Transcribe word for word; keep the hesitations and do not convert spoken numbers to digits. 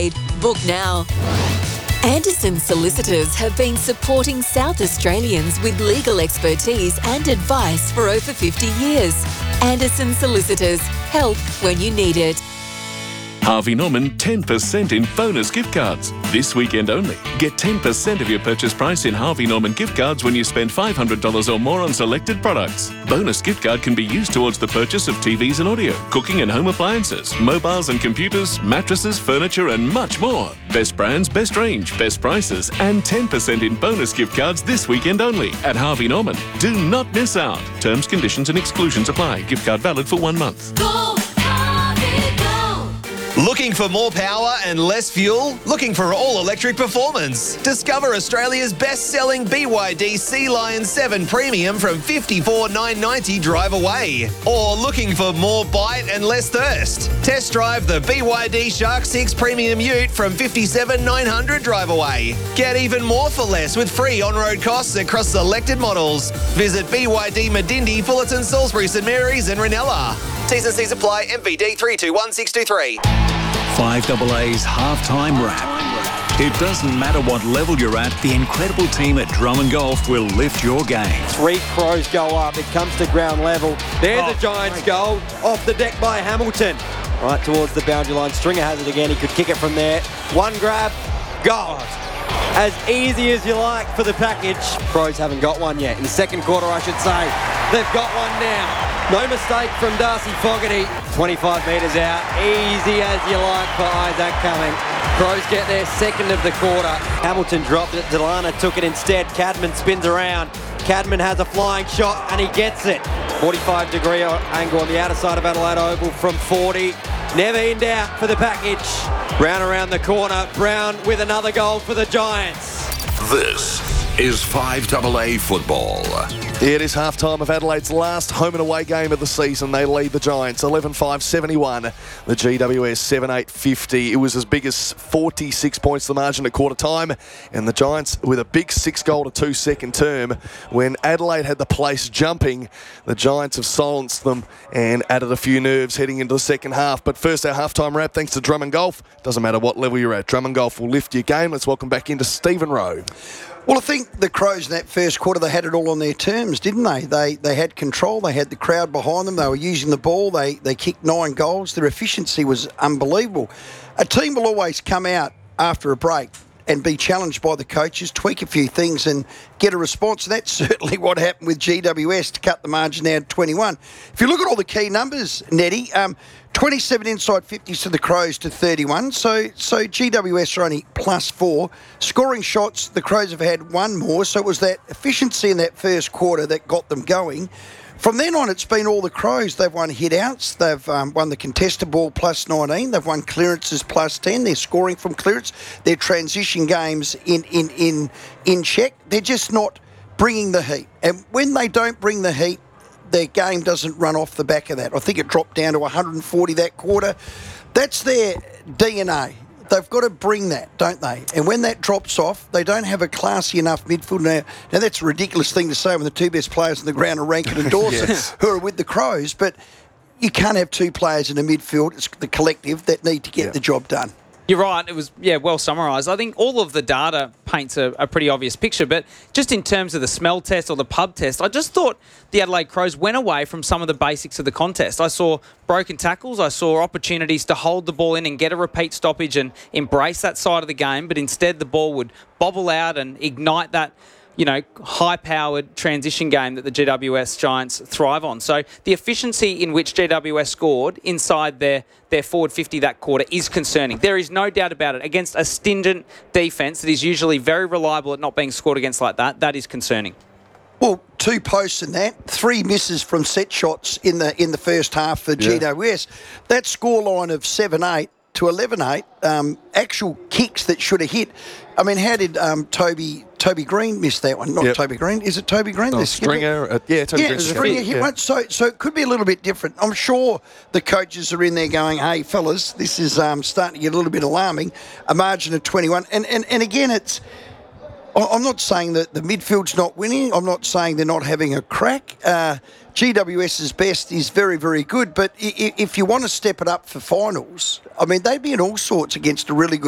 need. Book now. Anderson Solicitors have been supporting South Australians with legal expertise and advice for over fifty years. Anderson Solicitors. Help when you need it. Harvey Norman ten percent in bonus gift cards. This weekend only. Get ten percent of your purchase price in Harvey Norman gift cards when you spend five hundred dollars or more on selected products. Bonus gift card can be used towards the purchase of T Vs and audio, cooking and home appliances, mobiles and computers, mattresses, furniture and much more. Best brands, best range, best prices and ten percent in bonus gift cards this weekend only at Harvey Norman. Do not miss out. Terms, conditions and exclusions apply. Gift card valid for one month. Go, Harvey, go! Looking for more power and less fuel? Looking for all-electric performance? Discover Australia's best-selling B Y D Sea Lion seven Premium from fifty-four thousand nine hundred ninety dollars drive away. Or looking for more bite and less thirst? Test drive the B Y D Shark six Premium Ute from fifty-seven thousand nine hundred dollars drive away. Get even more for less with free on-road costs across selected models. Visit B Y D Medindi, Fullerton, Salisbury, St Mary's and Ranella. T's and C's apply. M V D three two one six two three. five A A's halftime wrap. It doesn't matter what level you're at, the incredible team at Drummond Golf will lift your game. Three Crows go up. It comes to ground level. There's oh, a Giants goal off the deck by Hamilton. Right towards the boundary line. Stringer has it again. He could kick it from there. One grab. Goal. As easy as you like for the package. Crows haven't got one yet. In the second quarter, I should say. They've got one now. No mistake from Darcy Fogarty. twenty-five metres out. Easy as you like for Isaac Cumming. Crows get their second of the quarter. Hamilton dropped it. Delana took it instead. Cadman spins around. Cadman has a flying shot and he gets it. forty-five degree angle on the outer side of Adelaide Oval from forty. Never in doubt for the package. Brown around the corner. Brown with another goal for the Giants. This is five A A football. Yeah, it is half-time of Adelaide's last home and away game of the season. They lead the Giants eleven five seventy-one. The G W S seven eight fifty. It was as big as forty-six points the margin at quarter time. And the Giants with a big six goal to two second term. When Adelaide had the place jumping, the Giants have silenced them and added a few nerves heading into the second half. But first, our half-time wrap thanks to Drummond Golf. Doesn't matter what level you're at, Drummond Golf will lift your game. Let's welcome back into Stephen Rowe. Well, I think the Crows in that first quarter, they had it all on their terms, didn't they? They they had control. They had the crowd behind them. They were using the ball. They they kicked nine goals. Their efficiency was unbelievable. A team will always come out after a break and be challenged by the coaches, tweak a few things and get a response. And that's certainly what happened with G W S to cut the margin down to twenty-one. If you look at all the key numbers, Nettie, um, twenty-seven inside fifties to the Crows to thirty-one. So so G W S are only plus four. Scoring shots, the Crows have had one more. So it was that efficiency in that first quarter that got them going. From then on, it's been all the Crows. They've won hit-outs. They've um, won the contested ball plus nineteen. They've won clearances plus ten. They're scoring from clearance. Their transition games in, in, in, in check. They're just not bringing the heat. And when they don't bring the heat, their game doesn't run off the back of that. I think it dropped down to one hundred forty that quarter. That's their D N A. They've got to bring that, don't they? And when that drops off, they don't have a classy enough midfield. Now, now that's a ridiculous thing to say when the two best players on the ground are Rankin and Dawson, yes, who are with the Crows. But you can't have two players in the midfield, it's the collective, that need to get yeah. the job done. You're right. It was, yeah, well summarised. I think all of the data paints a, a pretty obvious picture, but just in terms of the smell test or the pub test, I just thought the Adelaide Crows went away from some of the basics of the contest. I saw broken tackles. I saw opportunities to hold the ball in and get a repeat stoppage and embrace that side of the game, but instead the ball would bobble out and ignite that, you know, high-powered transition game that the G W S Giants thrive on. So the efficiency in which G W S scored inside their, their forward fifty that quarter is concerning. There is no doubt about it. Against a stringent defence that is usually very reliable at not being scored against like that, that is concerning. Well, two posts in that, three misses from set shots in the in the first half for yeah. G W S. That scoreline of seven eight to eleven eight, um, actual kicks that should have hit. I mean, how did um, Toby Toby Green miss that one? Not yep. Toby Green. Is it Toby Green? Oh, Stringer. Uh, yeah, Toby yeah, Green. Stringer hit yeah. one. So, so it could be a little bit different. I'm sure the coaches are in there going, hey, fellas, this is um, starting to get a little bit alarming. A margin of twenty-one. And, and, and again, it's... I'm not saying that the midfield's not winning. I'm not saying they're not having a crack. Uh, GWS's best is very, very good. But if you want to step it up for finals, I mean, they'd be in all sorts against a really good